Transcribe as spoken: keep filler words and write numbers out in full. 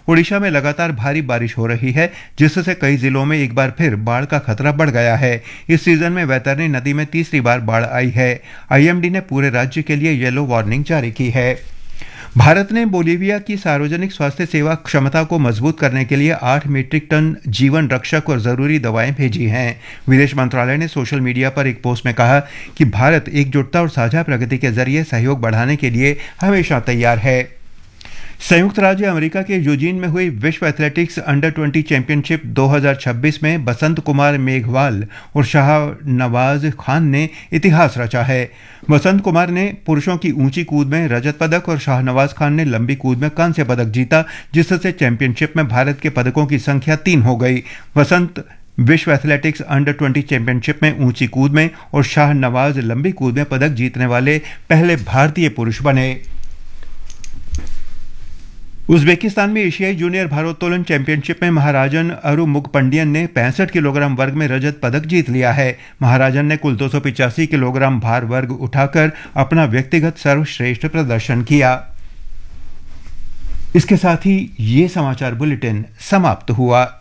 ओडिशा में लगातार भारी बारिश हो रही है, जिससे कई जिलों में एक बार फिर बाढ़ का खतरा बढ़ गया है। इस सीजन में वैतरणी नदी में तीसरी बार बाढ़ आई है। आईएमडी ने पूरे राज्य के लिए येलो वार्निंग जारी की है। भारत ने बोलीविया की सार्वजनिक स्वास्थ्य सेवा क्षमता को मजबूत करने के लिए आठ मीट्रिक टन जीवन रक्षक और जरूरी दवाएं भेजी हैं। विदेश मंत्रालय ने सोशल मीडिया पर एक पोस्ट में कहा कि भारत एकजुटता और साझा प्रगति के जरिए सहयोग बढ़ाने के लिए हमेशा तैयार है। संयुक्त राज्य अमेरिका के यूजीन में हुई विश्व एथलेटिक्स अंडर ट्वेंटी चैंपियनशिप दो हज़ार छब्बीस में बसंत कुमार मेघवाल और शाहनवाज खान ने इतिहास रचा है। बसंत कुमार ने पुरुषों की ऊंची कूद में रजत पदक और शाहनवाज खान ने लंबी कूद में कांस्य पदक जीता, जिससे चैंपियनशिप में भारत के पदकों की संख्या तीन हो गई। बसंत विश्व एथलेटिक्स अंडर ट्वेंटी चैंपियनशिप में ऊंची कूद में और शाहनवाज लंबी कूद में पदक जीतने वाले पहले भारतीय पुरुष बने। उज्बेकिस्तान में एशियाई जूनियर भारोत्तोलन चैंपियनशिप में महाराजन अरुमुगपंडियन ने पैंसठ किलोग्राम वर्ग में रजत पदक जीत लिया है। महाराजन ने कुल दो सौ पिचासी किलोग्राम भार वर्ग उठाकर अपना व्यक्तिगत सर्वश्रेष्ठ प्रदर्शन किया। इसके साथ ही ये समाचार बुलेटिन समाप्त हुआ।